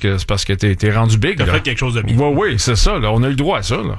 que t'es rendu big. T'as là. fait quelque chose de bien. Oui, c'est ça. Là. On a eu le droit à ça. Là.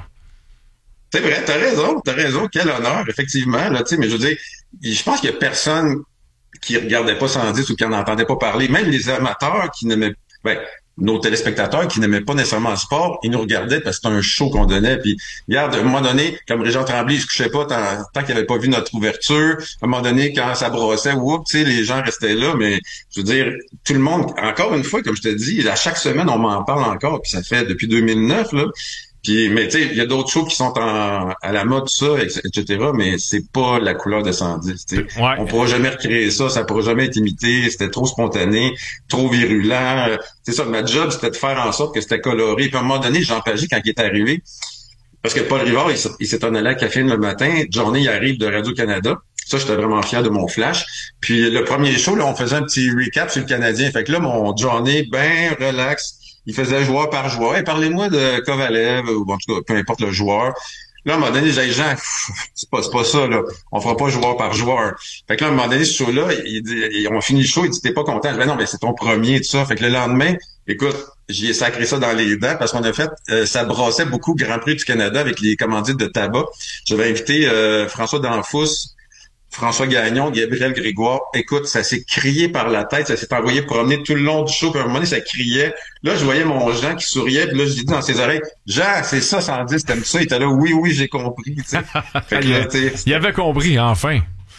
C'est vrai, t'as raison, quel honneur, effectivement, là, tu sais, mais je veux dire, je pense qu'il y a personne qui regardait pas 110 ou qui en entendait pas parler, même les amateurs qui n'aimaient, ben, nos téléspectateurs qui n'aimaient pas nécessairement le sport, ils nous regardaient parce que c'était un show qu'on donnait, puis regarde, à un moment donné, comme Régent Tremblay, il se couchait pas tant qu'il avait pas vu notre ouverture, à un moment donné, quand ça brossait, tu sais, les gens restaient là, mais je veux dire, tout le monde, encore une fois, comme je te dis, à chaque semaine, on m'en parle encore, puis ça fait depuis 2009, là. Puis, mais tu sais, il y a d'autres shows qui sont à la mode, tout ça, etc., mais c'est pas la couleur de 110, tu sais. Ouais. On pourra jamais recréer ça, ça pourra jamais être imité, c'était trop spontané, trop virulent. C'est ça, ma job, c'était de faire en sorte que c'était coloré. Puis à un moment donné, Jean Pagé, quand il est arrivé, parce que Paul Rivard, il s'est en allé à Caféine le matin, Johnny, il arrive de Radio-Canada. Ça, j'étais vraiment fier de mon flash. Puis le premier show, là, on faisait un petit recap sur le Canadien. Fait que là, mon Johnny, ben relax, il faisait joueur par joueur. Hey, parlez-moi de Kovalev, ou en tout cas, peu importe le joueur. Là, à un moment donné, j'ai dit, Jean, c'est pas ça, là. On fera pas joueur par joueur. Fait que là, à un moment donné, ce show-là, on finit le show, il dit, t'es pas content? Je dis, ben non, mais c'est ton premier, tout ça. Fait que le lendemain, écoute, j'y ai sacré ça dans les dents parce qu'on a fait, ça brassait beaucoup Grand Prix du Canada avec les commandites de tabac. J'avais invité François Danfous, François Gagnon, Gabriel Grégoire. Écoute, ça s'est crié par la tête, ça s'est envoyé promener tout le long du show, puis à un moment donné, ça criait. Là, je voyais mon Jean qui souriait, puis là, je lui dis dans ses oreilles, Jean, c'est ça, 110, t'aimes ça? Il était là, oui, j'ai compris, tu sais. Fait que là, tu sais, Il avait compris, enfin.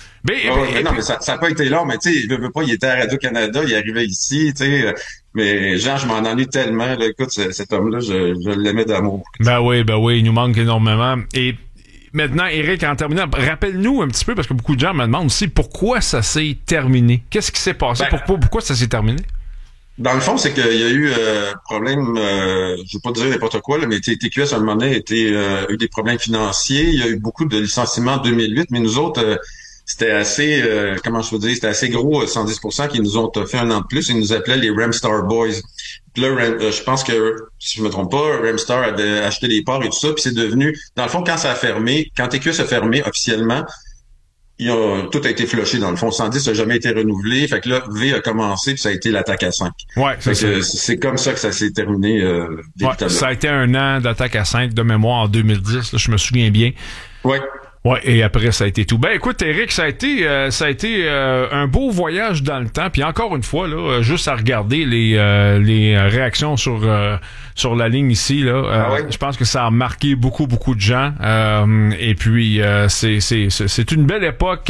non, mais ça n'a pas été long, mais tu sais, il veut pas, il était à Radio-Canada, il arrivait ici, tu sais. Mais Jean, je m'en ennuie tellement, là. Écoute, cet homme-là, je l'aimais d'amour. Ben oui, il nous manque énormément. Et maintenant, Éric, en terminant, rappelle-nous un petit peu, parce que beaucoup de gens me demandent aussi pourquoi ça s'est terminé. Qu'est-ce qui s'est passé? Pourquoi ça s'est terminé? Dans le fond, c'est qu'il y a eu problème, je vais pas dire n'importe quoi, là, mais TQS à un moment donné a eu des problèmes financiers. Il y a eu beaucoup de licenciements en 2008, mais nous autres, c'était assez, comment je veux dire, c'était assez gros, 110% qui nous ont fait un an de plus. Ils nous appelaient les Ramstar Boys. Puis là, je pense que, si je me trompe pas, Ramstar avait acheté des parts et tout ça, puis c'est devenu, dans le fond, quand ça a fermé, quand TQS a fermé officiellement, tout a été flushé dans le fond. 110 n'a jamais été renouvelé. Fait que là, V a commencé, puis ça a été l'attaque à 5. Ouais, c'est comme ça que ça s'est terminé. Ça a été un an d'attaque à 5 de mémoire en 2010, là, je me souviens bien. Ouais. Ouais, et après ça a été tout. Ben écoute, Éric, ça a été un beau voyage dans le temps. Puis encore une fois, là, juste à regarder les réactions sur la ligne ici, là, je pense que ça a marqué beaucoup de gens. Et puis c'est une belle époque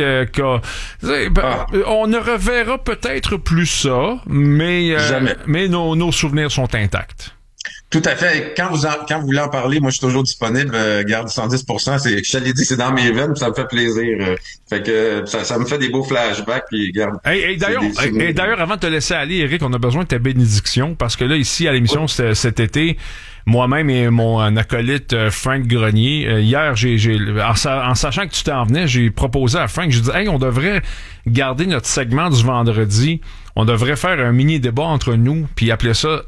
on ne reverra peut-être plus ça, mais nos souvenirs sont intacts. Tout à fait. Quand vous voulez en parler, moi, je suis toujours disponible. Garde 110%. Je te l'ai dit, c'est dans mes veines, puis ça me fait plaisir. Fait que ça me fait des beaux flashbacks, puis garde. D'ailleurs, avant de te laisser aller, Éric, on a besoin de ta bénédiction, parce que là, ici, à l'émission, cet été, moi-même et mon acolyte Frank Grenier, hier, en sachant que tu t'en venais, j'ai proposé à Frank, j'ai dit, hey, on devrait garder notre segment du vendredi. On devrait faire un mini-débat entre nous, puis appeler ça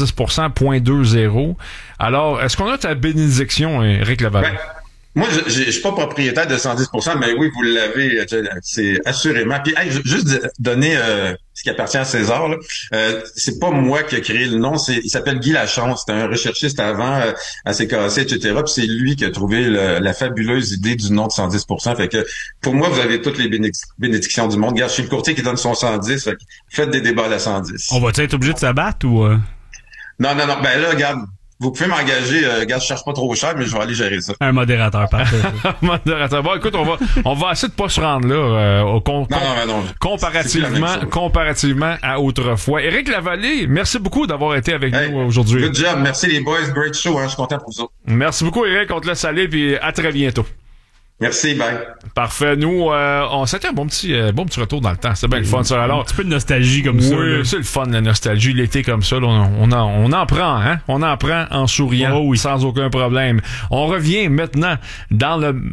110%.20. Alors, est-ce qu'on a ta bénédiction, Éric Lavallee? Ben, moi, je suis pas propriétaire de 110%, mais oui, vous l'avez, c'est assurément. Puis, hey, juste donner ce qui appartient à César, là. C'est pas moi qui ai créé le nom, il s'appelle Guy Lachance, c'était un recherchiste avant à CKC, etc. Puis c'est lui qui a trouvé la fabuleuse idée du nom de 110%. Fait que pour moi, vous avez toutes les bénédictions du monde. Regarde, je suis le courtier qui donne son 110. Fait que faites des débats à la 110. On va-tu être obligé de s'abattre ou Non. Ben là, regarde. Vous pouvez m'engager, je cherche pas trop cher, mais je vais aller gérer ça. Un modérateur, parfait. Modérateur. Bon, écoute, on va essayer de pas se rendre là, non. comparativement à autrefois. Éric Lavallee, merci beaucoup d'avoir été avec nous aujourd'hui. Good job. Merci les boys. Great show, hein. Je suis content pour vous autres. Merci beaucoup, Éric. On te laisse aller, puis à très bientôt. Merci, bye. Parfait. Nous, c'était un bon petit retour dans le temps. C'était bien le fun, ça. Alors, un petit peu de nostalgie comme ça. Oui, c'est le fun, la nostalgie. L'été comme ça, là, on en prend, hein. On en prend en souriant, sans aucun problème. On revient maintenant dans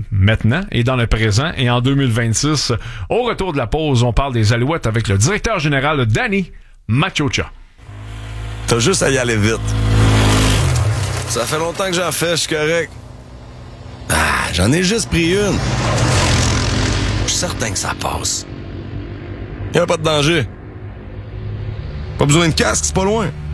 le présent et en 2026. Au retour de la pause, on parle des Alouettes avec le directeur général Danny Maciocia. T'as juste à y aller vite. Ça fait longtemps que j'en fais, je suis correct. J'en ai juste pris une. Je suis certain que ça passe. Y'a pas de danger. Pas besoin de casque, c'est pas loin.